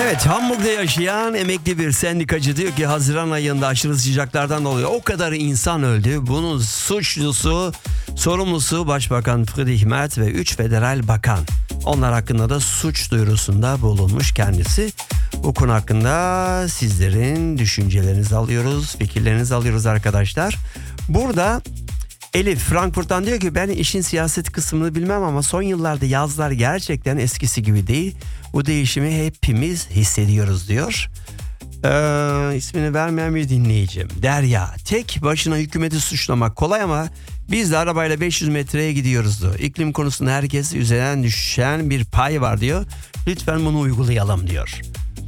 Evet, Hamburg'da yaşayan emekli bir sendikacı diyor ki Haziran ayında aşırı sıcaklardan dolayı o kadar insan öldü. Bunun suçlusu, sorumlusu Başbakan Friedrich Merz ve 3 federal bakan. Onlar hakkında da suç duyurusunda bulunmuş kendisi. Bu konu hakkında sizlerin düşüncelerinizi alıyoruz, fikirlerinizi alıyoruz arkadaşlar. Burada Elif Frankfurt'tan diyor ki ben işin siyaset kısmını bilmem ama son yıllarda yazlar gerçekten eskisi gibi değil. Bu değişimi hepimiz hissediyoruz diyor. İsmini vermeyen bir dinleyicim. Derya, tek başına hükümeti suçlamak kolay ama biz de arabayla 500 metreye gidiyoruz diyor. İklim konusunda herkes üzerinden düşen bir pay var diyor. Lütfen bunu uygulayalım diyor.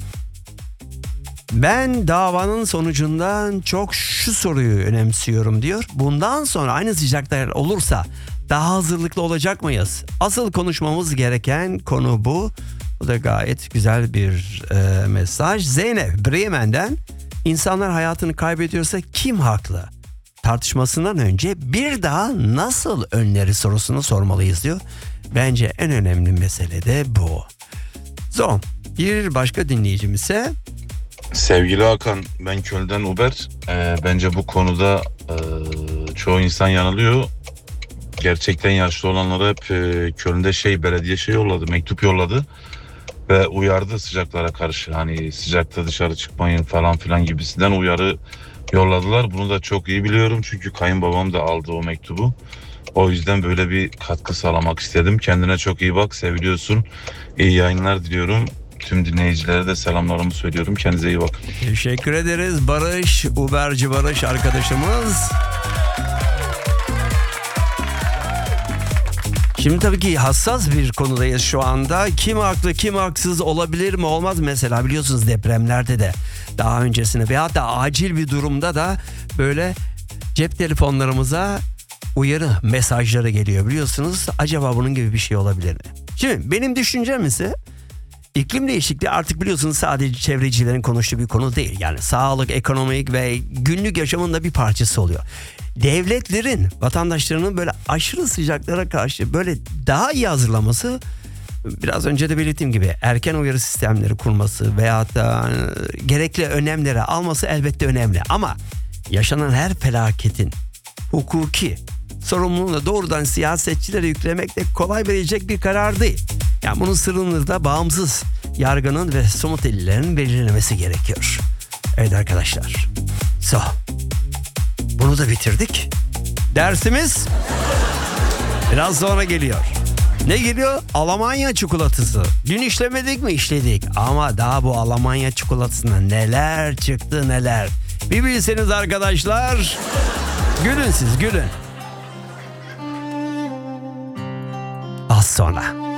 Ben davanın sonucundan çok şu soruyu önemsiyorum diyor. Bundan sonra aynı sıcaklar olursa daha hazırlıklı olacak mıyız? Asıl konuşmamız gereken konu bu. Bu da gayet güzel bir mesaj. Zeynep Bremen'den insanlar hayatını kaybediyorsa kim haklı? Tartışmasından önce bir daha nasıl önleri sorusunu sormalıyız diyor. Bence en önemli mesele de bu. Son bir başka dinleyicimiz ise Sevgili Hakan, ben Köln'den Uber. Bence bu konuda çoğu insan yanılıyor. Gerçekten yaşlı olanlara hep Köln'de belediye yolladı, mektup yolladı ve uyardı sıcaklara karşı. Hani sıcakta dışarı çıkmayın falan filan gibisinden uyarı yolladılar. Bunu da çok iyi biliyorum çünkü kayınbabam da aldı o mektubu. O yüzden böyle bir katkı sağlamak istedim. Kendine çok iyi bak, seviliyorsun. İyi yayınlar diliyorum. Tüm dinleyicilere de selamlarımı söylüyorum. Kendinize iyi bakın. teşekkür ederiz Barış, Uberci Barış arkadaşımız. Şimdi tabii ki hassas bir konudayız şu anda. Kim haklı, kim haksız, olabilir mi, olmaz mı? Mesela biliyorsunuz depremlerde de daha öncesinde veyahut da acil bir durumda da böyle cep telefonlarımıza uyarı mesajları geliyor biliyorsunuz. Acaba bunun gibi bir şey olabilir mi? Şimdi benim düşüncem ise İklim değişikliği artık biliyorsunuz sadece çevrecilerin konuştuğu bir konu değil. Yani sağlık, ekonomik ve günlük yaşamın da bir parçası oluyor. Devletlerin vatandaşlarının böyle aşırı sıcaklara karşı böyle daha iyi hazırlaması, biraz önce de belirttiğim gibi erken uyarı sistemleri kurması veyahut da gerekli önlemleri alması elbette önemli. Ama yaşanan her felaketin hukuki sorumluluğunu doğrudan siyasetçilere yüklemek de kolay verilecek bir karar değil. Yani bunun sırrını da bağımsız yargının ve somut delillerin belirlemesi gerekiyor. Evet arkadaşlar. Bunu da bitirdik. Dersimiz biraz sonra geliyor. Ne geliyor? Almanya çikolatası. Dün işlemedik mi? İşledik. Ama daha bu Almanya çikolatasına neler çıktı neler. Bir bilseniz arkadaşlar. Gülün siz, gülün. Az sonra.